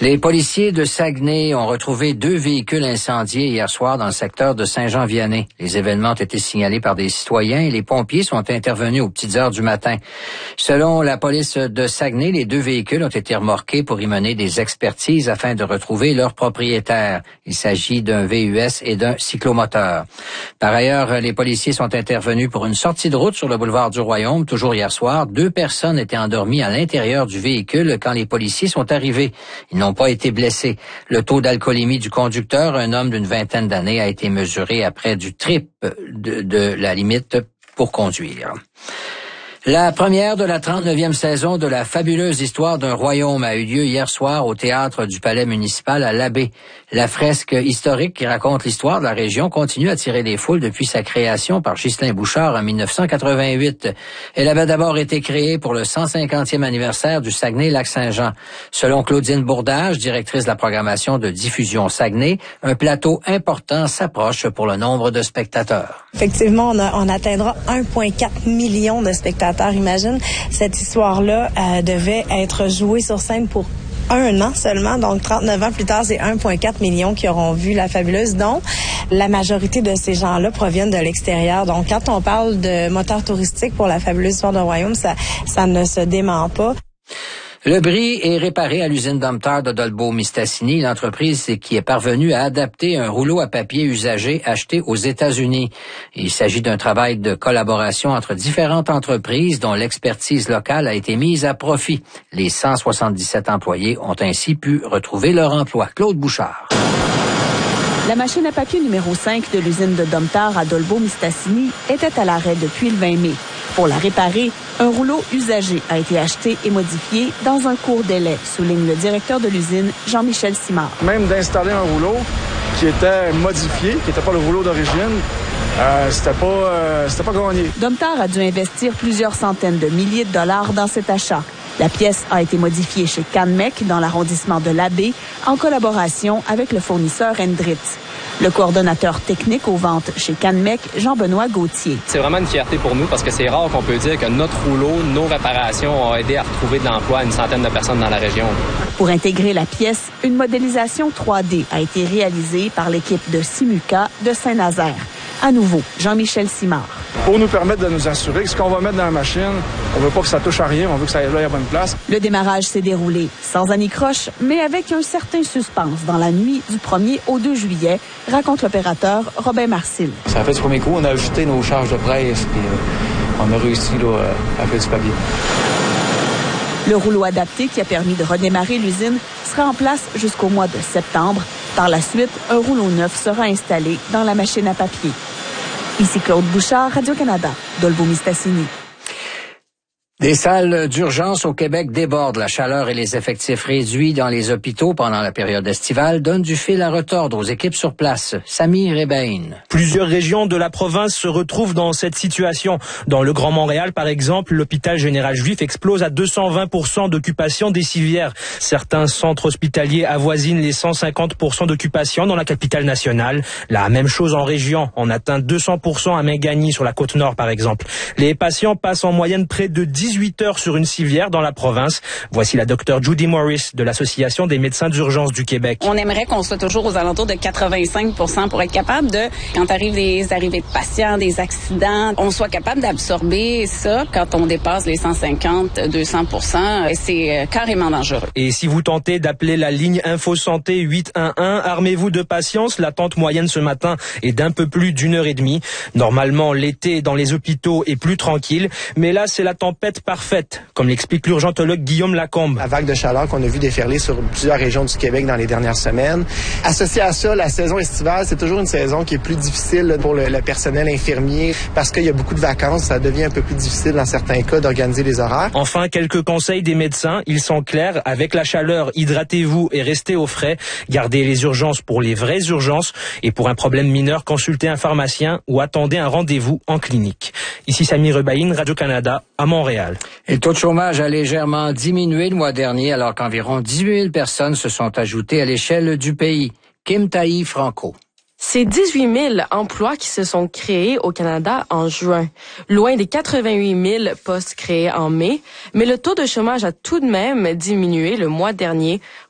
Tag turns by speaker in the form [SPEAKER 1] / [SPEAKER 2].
[SPEAKER 1] Les policiers de Saguenay ont retrouvé 2 véhicules incendiés hier soir dans le secteur de Saint-Jean-Vianney. Les événements ont été signalés par des citoyens et les pompiers sont intervenus aux petites heures du matin. Selon la police de Saguenay, les 2 véhicules ont été remorqués pour y mener des expertises afin de retrouver leurs propriétaires. Il s'agit d'un VUS et d'un cyclomoteur. Par ailleurs, les policiers sont intervenus pour une sortie de route sur le boulevard du Royaume. Toujours hier soir, 2 personnes étaient endormies à l'intérieur du véhicule quand les policiers sont arrivés. Ils n'ont pas été blessés. Le taux d'alcoolémie du conducteur, un homme d'une vingtaine d'années, a été mesuré à près du triple de la limite pour conduire. La première de la 39e saison de la fabuleuse histoire d'un royaume a eu lieu hier soir au théâtre du Palais municipal à l'Abbé. La fresque historique qui raconte l'histoire de la région continue à attirer les foules depuis sa création par Ghislain Bouchard en 1988. Elle avait d'abord été créée pour le 150e anniversaire du Saguenay-Lac-Saint-Jean. Selon Claudine Bourdage, directrice de la programmation de diffusion Saguenay, un plateau important s'approche pour le nombre de spectateurs.
[SPEAKER 2] Effectivement, on atteindra 1,4 million de spectateurs. Imagine, cette histoire-là devait être jouée sur scène pour 1 an seulement, donc 39 ans plus tard, c'est 1,4 million qui auront vu la fabuleuse, dont la majorité de ces gens-là proviennent de l'extérieur. Donc, quand on parle de moteur touristique pour la fabuleuse histoire d'un royaume, ça ne se dément pas.
[SPEAKER 1] Le bris est réparé à l'usine Domtar de Dolbeau-Mistassini, l'entreprise qui est parvenue à adapter un rouleau à papier usagé acheté aux États-Unis. Il s'agit d'un travail de collaboration entre différentes entreprises dont l'expertise locale a été mise à profit. Les 177 employés ont ainsi pu retrouver leur emploi. Claude Bouchard.
[SPEAKER 3] La machine à papier numéro 5 de l'usine de Domtar à Dolbeau-Mistassini était à l'arrêt depuis le 20 mai. Pour la réparer, un rouleau usagé a été acheté et modifié dans un court délai, souligne le directeur de l'usine, Jean-Michel Simard.
[SPEAKER 4] Même d'installer un rouleau qui était modifié, qui n'était pas le rouleau d'origine, c'était pas gagné.
[SPEAKER 3] Domtar a dû investir plusieurs centaines de milliers de dollars dans cet achat. La pièce a été modifiée chez Canmec, dans l'arrondissement de l'Abbé, en collaboration avec le fournisseur Hendritz. Le coordonnateur technique aux ventes chez Canmec, Jean-Benoît Gauthier.
[SPEAKER 5] C'est vraiment une fierté pour nous parce que c'est rare qu'on peut dire que notre rouleau, nos réparations ont aidé à retrouver de l'emploi à une centaine de personnes dans la région.
[SPEAKER 3] Pour intégrer la pièce, une modélisation 3D a été réalisée par l'équipe de Simuca de Saint-Nazaire. À nouveau, Jean-Michel Simard.
[SPEAKER 4] Pour nous permettre de nous assurer que ce qu'on va mettre dans la machine, on veut pas que ça touche à rien, on veut que ça aille à la bonne place.
[SPEAKER 3] Le démarrage s'est déroulé sans anicroche, mais avec un certain suspense dans la nuit du 1er au 2 juillet, raconte l'opérateur Robin Marcil.
[SPEAKER 6] Ça a fait du premier coup, on a ajouté nos charges de presse, puis on a réussi à faire du papier.
[SPEAKER 3] Le rouleau adapté qui a permis de redémarrer l'usine sera en place jusqu'au mois de septembre. Par la suite, un rouleau neuf sera installé dans la machine à papier. Ici Claude Bouchard, Radio-Canada, Dolbeau-Mistassini.
[SPEAKER 1] Des salles d'urgence au Québec débordent. La chaleur et les effectifs réduits dans les hôpitaux pendant la période estivale donnent du fil à retordre aux équipes sur place. Samir Rebain.
[SPEAKER 7] Plusieurs régions de la province se retrouvent dans cette situation. Dans le Grand Montréal, par exemple, l'hôpital général juif explose à 220% d'occupation des civières. Certains centres hospitaliers avoisinent les 150% d'occupation dans la capitale nationale. La même chose en région. On atteint 200% à Mingani sur la Côte-Nord, par exemple. Les patients passent en moyenne près de 18 heures sur une civière dans la province. Voici la docteure Judy Morris de l'Association des médecins d'urgence du Québec.
[SPEAKER 8] On aimerait qu'on soit toujours aux alentours de 85% pour être capable de, quand arrivent des arrivées de patients, des accidents, on soit capable d'absorber ça. Quand on dépasse les 150-200%, c'est carrément dangereux.
[SPEAKER 7] Et si vous tentez d'appeler la ligne Info Santé 811, armez-vous de patience. L'attente moyenne ce matin est d'un peu plus d'1h30. Normalement, l'été dans les hôpitaux est plus tranquille, mais là, c'est la tempête parfaite, comme l'explique l'urgentologue Guillaume Lacombe.
[SPEAKER 9] La vague de chaleur qu'on a vu déferler sur plusieurs régions du Québec dans les dernières semaines. Associé à ça, la saison estivale, c'est toujours une saison qui est plus difficile pour le personnel infirmier parce qu'il y a beaucoup de vacances. Ça devient un peu plus difficile dans certains cas d'organiser les horaires.
[SPEAKER 7] Enfin, quelques conseils des médecins. Ils sont clairs. Avec la chaleur, hydratez-vous et restez au frais. Gardez les urgences pour les vraies urgences. Et pour un problème mineur, consultez un pharmacien ou attendez un rendez-vous en clinique. Ici Samir Rebain, Radio-Canada, à Montréal.
[SPEAKER 1] Et le taux de chômage a légèrement diminué le mois dernier alors qu'environ 18 000 personnes se sont ajoutées à l'échelle du pays. Kim Taï Franco.
[SPEAKER 10] C'est 18 000 emplois qui se sont créés au Canada en juin, loin des 88 000 postes créés en mai, mais le taux de chômage a tout de même diminué le mois dernier